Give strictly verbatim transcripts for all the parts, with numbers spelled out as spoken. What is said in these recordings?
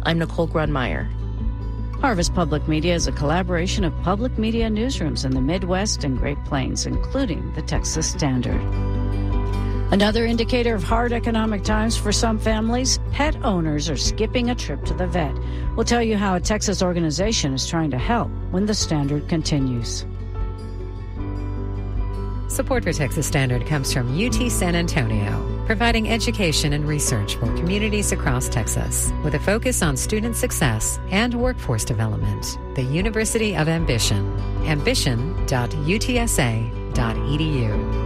I'm Nicole Grunmeyer. Harvest Public Media is a collaboration of public media newsrooms in the Midwest and Great Plains, including the Texas Standard. Another indicator of hard economic times for some families, pet owners are skipping a trip to the vet. We'll tell you how a Texas organization is trying to help when the Standard continues. Support for Texas Standard comes from U T San Antonio, providing education and research for communities across Texas with a focus on student success and workforce development. The University of Ambition, ambition dot u t s a dot e d u.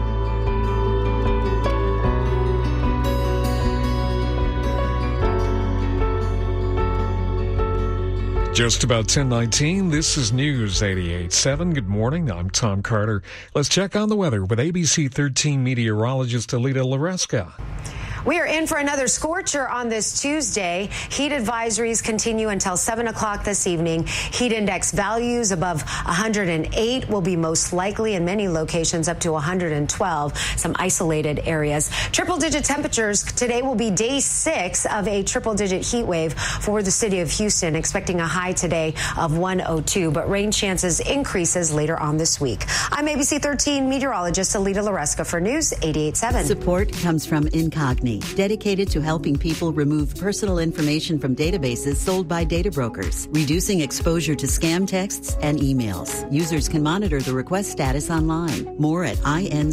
Just about ten nineteen, this is News eighty-eight point seven. Good morning, I'm Tom Carter. Let's check on the weather with A B C thirteen meteorologist Alita Laresca. We are in for another scorcher on this Tuesday. Heat advisories continue until seven o'clock this evening. Heat index values above one hundred eight will be most likely in many locations, up to one hundred twelve, some isolated areas. Triple-digit temperatures today will be day six of a triple-digit heat wave for the city of Houston, expecting a high today of one oh two, but rain chances increases later on this week. I'm A B C thirteen meteorologist Alita Laresca for News eighty-eight point seven. Support comes from Incogni, dedicated to helping people remove personal information from databases sold by data brokers, reducing exposure to scam texts and emails. Users can monitor the request status online. More at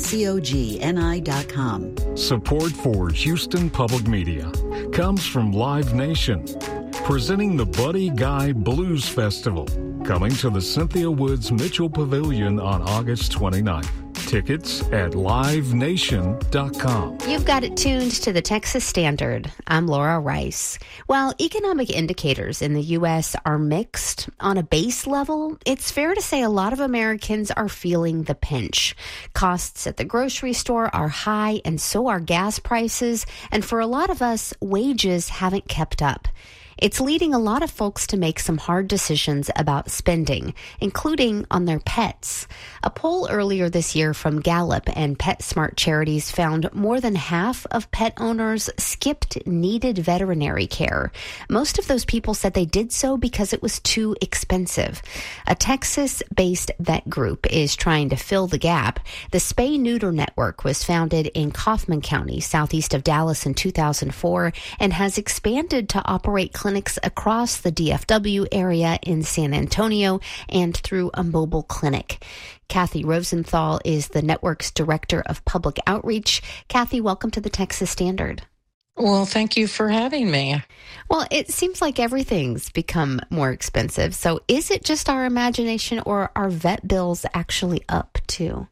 incogni dot com. Support for Houston Public Media comes from Live Nation, presenting the Buddy Guy Blues Festival, coming to the Cynthia Woods Mitchell Pavilion on August twenty-ninth. Tickets at live nation dot com. You've got it tuned to the Texas Standard. I'm Laura Rice. While economic indicators in the U S are mixed, on a base level, it's fair to say a lot of Americans are feeling the pinch. Costs at the grocery store are high, and so are gas prices. And for a lot of us, wages haven't kept up. It's leading a lot of folks to make some hard decisions about spending, including on their pets. A poll earlier this year from Gallup and PetSmart Charities found more than half of pet owners skipped needed veterinary care. Most of those people said they did so because it was too expensive. A Texas-based vet group is trying to fill the gap. The Spay Neuter Network was founded in Kaufman County, southeast of Dallas, in two thousand four, and has expanded to operate clinics clinics across the D F W area in San Antonio and through a mobile clinic. Kathy Rosenthal is the network's director of public outreach. Kathy, welcome to the Texas Standard. Well, thank you for having me. Well, it seems like everything's become more expensive. So is it just our imagination, or are vet bills actually up too?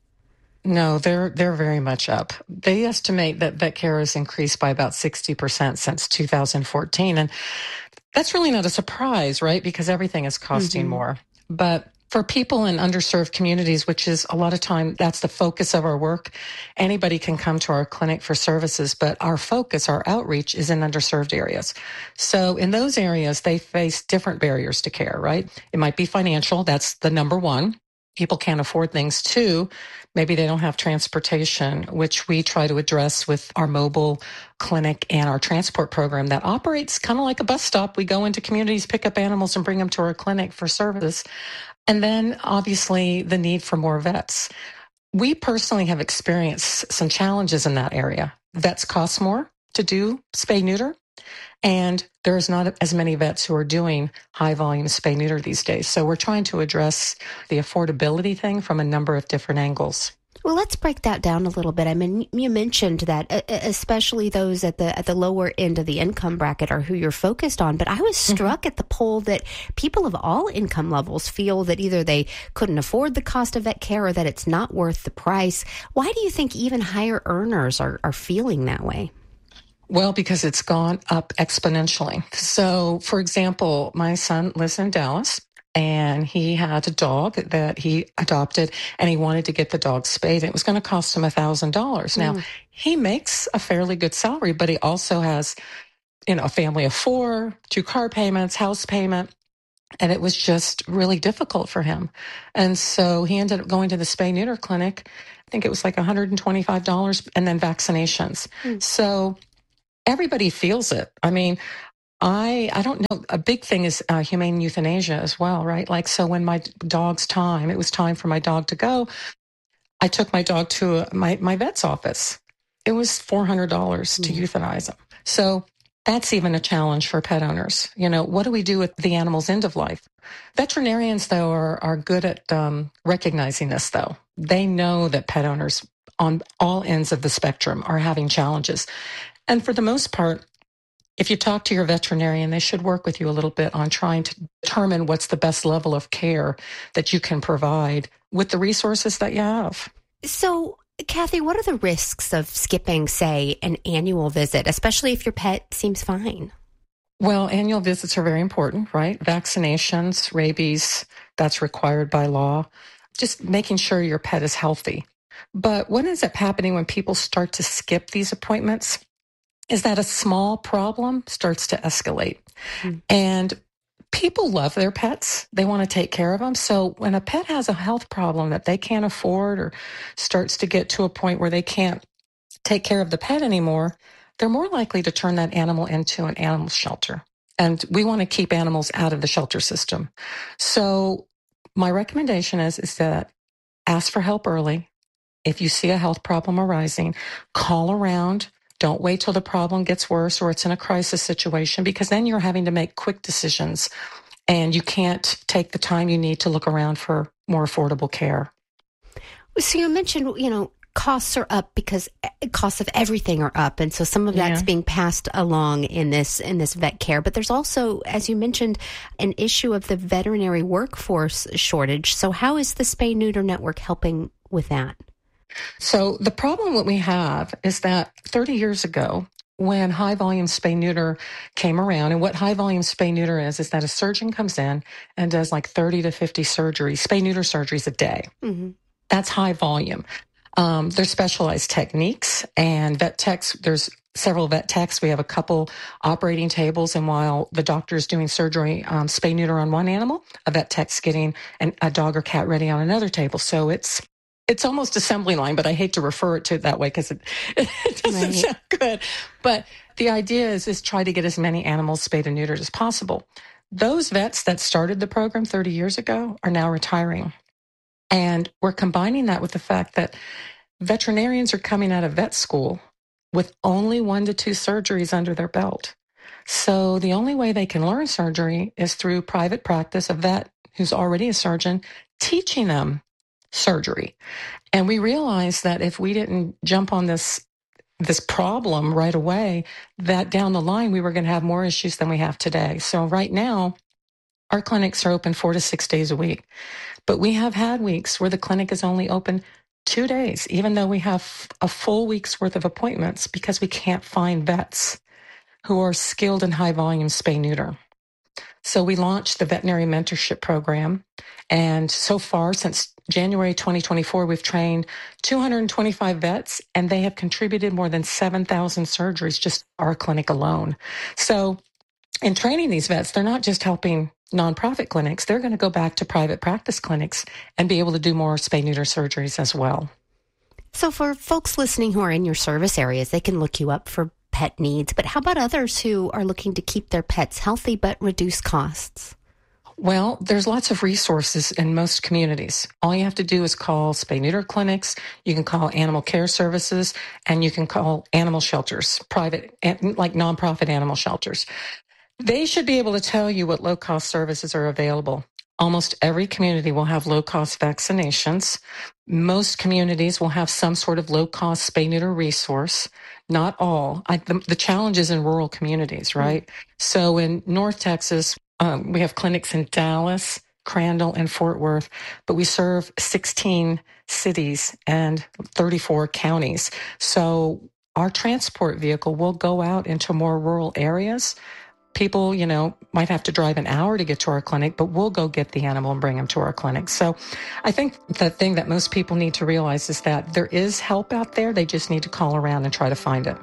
No, they're they're very much up. They estimate that vet care has increased by about sixty percent since two thousand fourteen. And that's really not a surprise, right? Because everything is costing mm-hmm. more. But for people in underserved communities, which is a lot of time, that's the focus of our work, anybody can come to our clinic for services, but our focus, our outreach is in underserved areas. So in those areas, they face different barriers to care, right? It might be financial. That's the number one. People can't afford things. Two, maybe they don't have transportation, which we try to address with our mobile clinic and our transport program that operates kind of like a bus stop. We go into communities, pick up animals, and bring them to our clinic for service. And then, obviously, the need for more vets. We personally have experienced some challenges in that area. Vets cost more to do spay-neuter, and there's not as many vets who are doing high-volume spay-neuter these days. So we're trying to address the affordability thing from a number of different angles. Well, let's break that down a little bit. I mean, you mentioned that especially those at the at the lower end of the income bracket are who you're focused on. But I was struck mm-hmm. at the poll that people of all income levels feel that either they couldn't afford the cost of vet care or that it's not worth the price. Why do you think even higher earners are, are feeling that way? Well, because it's gone up exponentially. So, for example, my son lives in Dallas, and he had a dog that he adopted, and he wanted to get the dog spayed. It was going to cost him one thousand dollars. Mm. Now, he makes a fairly good salary, but he also has, you know, a family of four, two car payments, house payment, and it was just really difficult for him. And so he ended up going to the spay-neuter clinic. I think it was like one hundred twenty-five dollars, and then vaccinations. Mm. So everybody feels it. I mean, I I don't know. A big thing is uh, humane euthanasia as well, right? Like, so when my dog's time, it was time for my dog to go, I took my dog to a, my, my vet's office. It was four hundred dollars to mm. euthanize him. So that's even a challenge for pet owners. You know, what do we do at the animal's end of life? Veterinarians, though, are, are good at um, recognizing this, though. They know that pet owners on all ends of the spectrum are having challenges. And for the most part, if you talk to your veterinarian, they should work with you a little bit on trying to determine what's the best level of care that you can provide with the resources that you have. So, Kathy, what are the risks of skipping, say, an annual visit, especially if your pet seems fine? Well, annual visits are very important, right? Vaccinations, rabies, that's required by law. Just making sure your pet is healthy. But what ends up happening when people start to skip these appointments is that a small problem starts to escalate. Mm. And people love their pets. They want to take care of them. So when a pet has a health problem that they can't afford or starts to get to a point where they can't take care of the pet anymore, they're more likely to turn that animal into an animal shelter. And we want to keep animals out of the shelter system. So my recommendation is, is that ask for help early. If you see a health problem arising, call around. Don't wait till the problem gets worse or it's in a crisis situation, because then you're having to make quick decisions and you can't take the time you need to look around for more affordable care. So you mentioned, you know, costs are up because costs of everything are up. And so some of that's yeah. being passed along in this in this vet care. But there's also, as you mentioned, an issue of the veterinary workforce shortage. So how is the Spay Neuter Network helping with that? So the problem that we have is that thirty years ago, when high-volume spay-neuter came around, and what high-volume spay-neuter is, is that a surgeon comes in and does like thirty to fifty surgeries, spay-neuter surgeries a day. Mm-hmm. That's high volume. Um, there's specialized techniques, and vet techs, there's several vet techs. We have a couple operating tables, and while the doctor is doing surgery, um, spay-neuter on one animal, a vet tech's getting an, a dog or cat ready on another table. So it's It's almost assembly line, but I hate to refer it to it that way because it, it doesn't right. sound good. But the idea is, is try to get as many animals spayed and neutered as possible. Those vets that started the program thirty years ago are now retiring. And we're combining that with the fact that veterinarians are coming out of vet school with only one to two surgeries under their belt. So the only way they can learn surgery is through private practice, a vet who's already a surgeon teaching them surgery. And we realized that if we didn't jump on this this problem right away, that down the line we were going to have more issues than we have today. So right now, our clinics are open four to six days a week. But we have had weeks where the clinic is only open two days, even though we have a full week's worth of appointments, because we can't find vets who are skilled in high volume spay neuter. So we launched the veterinary mentorship program. And so far, since January twenty twenty-four, we've trained two hundred twenty-five vets, and they have contributed more than seven thousand surgeries, just our clinic alone. So in training these vets, they're not just helping nonprofit clinics. They're going to go back to private practice clinics and be able to do more spay-neuter surgeries as well. So for folks listening who are in your service areas, they can look you up for pet needs. But how about others who are looking to keep their pets healthy but reduce costs? Well, there's lots of resources in most communities. All you have to do is call spay-neuter clinics, you can call animal care services, and you can call animal shelters, private, like nonprofit animal shelters. They should be able to tell you what low-cost services are available. Almost every community will have low-cost vaccinations. Most communities will have some sort of low-cost spay-neuter resource. Not all. I, the, the challenge is in rural communities, right? Mm-hmm. So in North Texas, Um, we have clinics in Dallas, Crandall, and Fort Worth, but we serve sixteen cities and thirty-four counties. So our transport vehicle will go out into more rural areas. People, you know, might have to drive an hour to get to our clinic, but we'll go get the animal and bring them to our clinic. So I think the thing that most people need to realize is that there is help out there. They just need to call around and try to find it.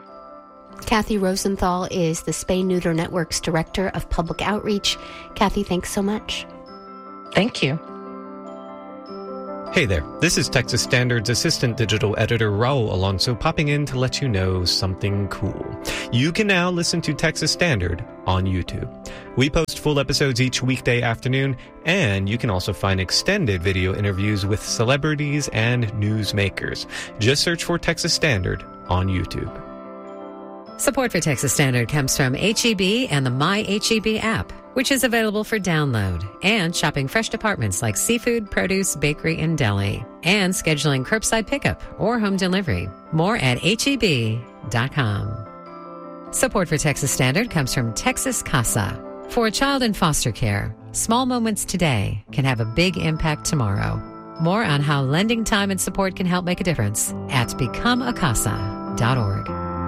Kathy Rosenthal is the Spay Neuter Network's Director of Public Outreach. Kathy, thanks so much. Thank you. Hey there, this is Texas Standard's Assistant Digital Editor Raul Alonso popping in to let you know something cool. You can now listen to Texas Standard on YouTube. We post full episodes each weekday afternoon, and you can also find extended video interviews with celebrities and newsmakers. Just search for Texas Standard on YouTube. Support for Texas Standard comes from H E B and the My H E B app, which is available for download, and shopping fresh departments like seafood, produce, bakery, and deli, and scheduling curbside pickup or home delivery. More at H E B dot com. Support for Texas Standard comes from Texas Casa. For a child in foster care, small moments today can have a big impact tomorrow. More on how lending time and support can help make a difference at become a casa dot org.